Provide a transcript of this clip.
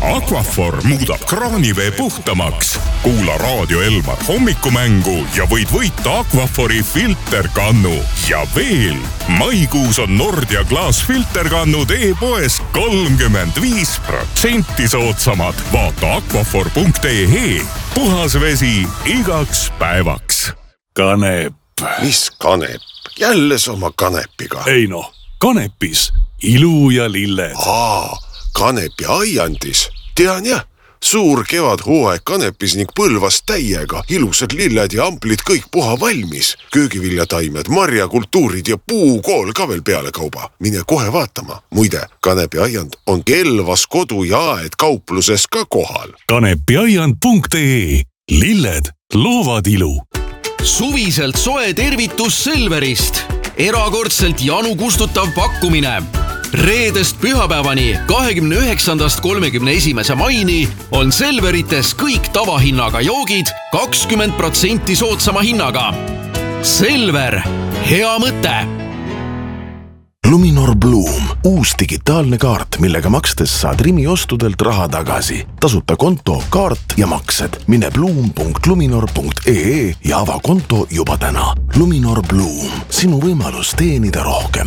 Aquaphor muudab kraanivee puhtamaks. Kuula Raadio Elmar hommikumängu ja võid võita Aquaphori filterkannu. Ja veel, maikuus on Nordia klaasfilterkannud e-poes 35% soodsamad. Vaata aquaphor.ee. Puhas vesi igaks päevaks. Kanep. Mis kanep? Jälle sama kanepiga. Ei noh, kanepis ilu ja lilled. Kanepi aiandis. Tean jah, suur kevadhooaeg kanepis ning Põlvas täiega. Ilusad lilled ja amplid kõik puha valmis. Köögiviljataimed, marjakultuurid ja puukool ka veel peale kauba. Mine kohe vaatama. Muide, kanepi aiand on Kelvas kodu ja aed kaupluses ka kohal. Kanepiaiand.ee. Lilled loovad ilu. Suviselt soe tervitus Selverist. Erakordselt janu kustutav pakkumine. Reedest pühapäevani 29.–31. maini on Selverites kõik tavahinnaga joogid 20% soodsama hinnaga. Selver, hea mõte! Luminor Bloom, uus digitaalne kaart, millega makstes saad Rimi ostudelt raha tagasi. Tasuta konto, kaart ja maksed. Mine bloom.luminor.ee ja ava konto juba täna. Luminor Bloom, sinu võimalus teenida rohkem.